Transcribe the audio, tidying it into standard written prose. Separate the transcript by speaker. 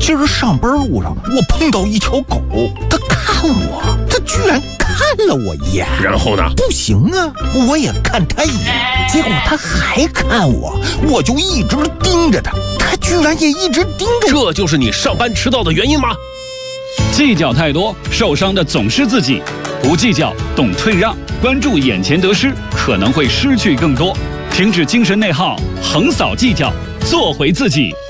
Speaker 1: 今儿上班路上我碰到一条狗，它看我，它居然看了我一眼。
Speaker 2: 然后呢？
Speaker 1: 不行啊，我也看它一眼，结果它还看我，我就一直盯着它，它居然也一直盯着我。
Speaker 2: 这就是你上班迟到的原因吗？
Speaker 3: 计较太多，受伤的总是自己。不计较，懂退让，关注眼前得失，可能会失去更多。停止精神内耗，横扫计较，做回自己。